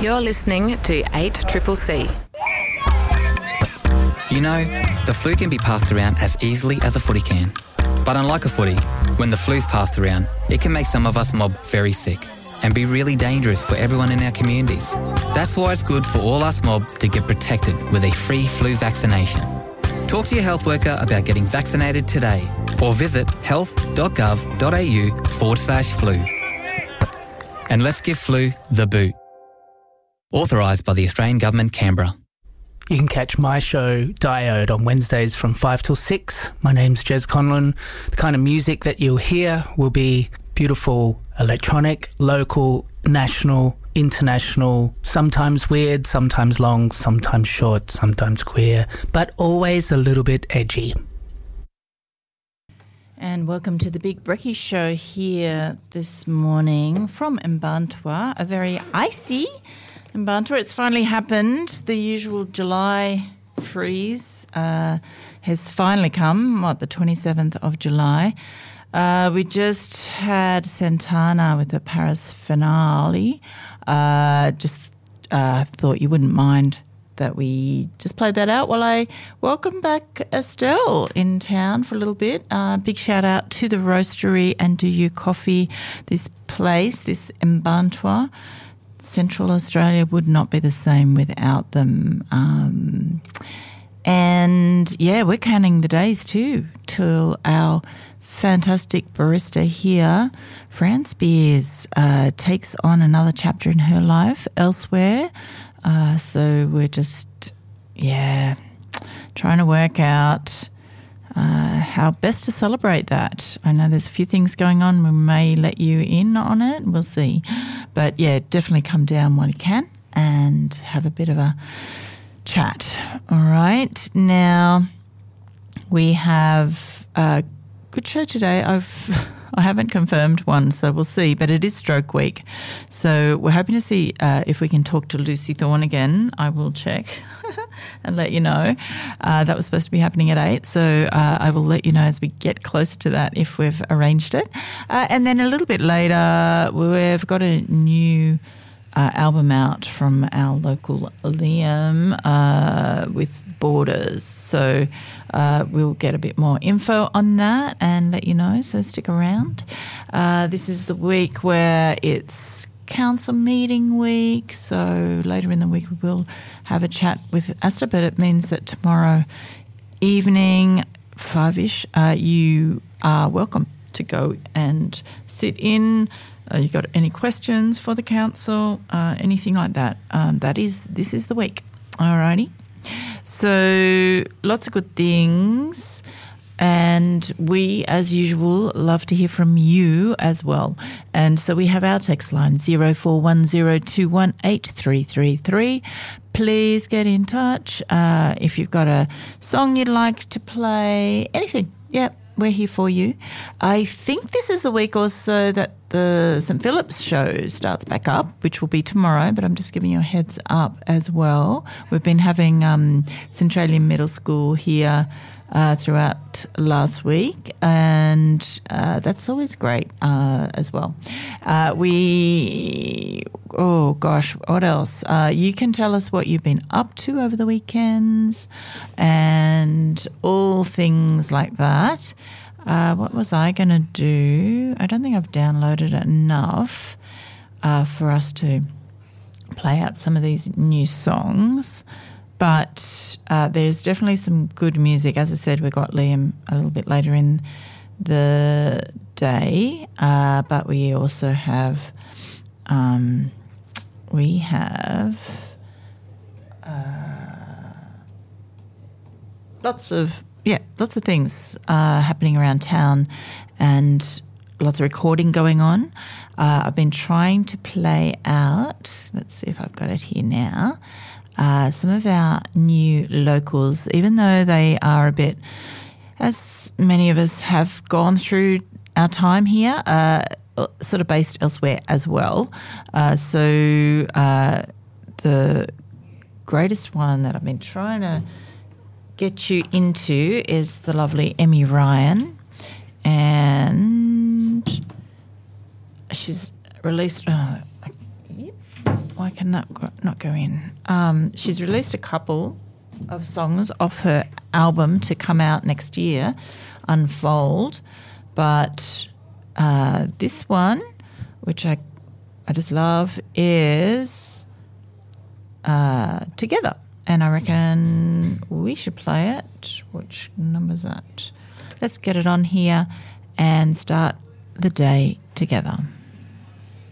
You're listening to 8CCC. You know, the flu can be passed around as easily as a footy can. But unlike a footy, when the flu's passed around, it can make some of us mob very sick and be really dangerous for everyone in our communities. That's why it's good for all us mob to get protected with a free flu vaccination. Talk to your health worker about getting vaccinated today or visit health.gov.au/flu. And let's give flu the boot. Authorised by the Australian Government, Canberra. You can catch my show, Diode, on Wednesdays from 5 till 6. My name's Jez Conlon. The kind of music that you'll hear will be beautiful electronic, local, national, international, sometimes weird, sometimes long, sometimes short, sometimes queer, but always a little bit edgy. And welcome to the Big Brekkie Show here this morning from Mbantua, a very icy Mbantua. It's finally happened. The usual July freeze has finally come, the 27th of July. We just had Santana with the Paris finale. Thought you wouldn't mind that we just played that out while I welcome back Estelle in town for a little bit. Big shout out to the Roastery and Do You Coffee. This place, this Mbantua, Central Australia would not be the same without them. And yeah, we're counting the days too till our fantastic barista here, France Beers, takes on another chapter in her life elsewhere. So we're just, trying to work out how best to celebrate that. I know there's a few things going on. We may let you in on it. We'll see. But, yeah, definitely come down while you can and have a bit of a chat. All right. Now, we have a good show today. I haven't confirmed one, so we'll see, but it is Stroke Week. So we're hoping to see if we can talk to Lucy Thorne again. I will check and let you know. That was supposed to be happening at 8, so I will let you know as we get closer to that if we've arranged it. And then a little bit later, we've got a new album out from our local Liam with Borders. So we'll get a bit more info on that and let you know, so stick around. This is the week where it's council meeting week, so later in the week we will have a chat with Asta, but it means that tomorrow evening, 5-ish, you are welcome to go and sit in. You got any questions for the council, anything like that, this is the week. Alrighty. So lots of good things, and we, as usual, love to hear from you as well. And so we have our text line 0410218333. Please get in touch if you've got a song you'd like to play, anything. Yep. We're here for you. I think this is the week also that the St Philip's show starts back up, which will be tomorrow, but I'm just giving you a heads up as well. We've been having Centralian Middle School here throughout last week, and that's always great as well. What else? You can tell us what you've been up to over the weekends and all things like that. What was I going to do? I don't think I've downloaded enough for us to play out some of these new songs. But there's definitely some good music. As I said, we got Liam a little bit later in the day, but we also have lots of things happening around town and lots of recording going on. I've been trying to play out. Let's see if I've got it here now. Some of our new locals, even though they are a bit, as many of us have gone through our time here, sort of based elsewhere as well. So the greatest one that I've been trying to get you into is the lovely Emmy Ryan, and she's released Why can that not go in? She's released a couple of songs off her album to come out next year, Unfold. But this one, which I just love, is Together. And I reckon we should play it. Which number's that? Let's get it on here and start the day together.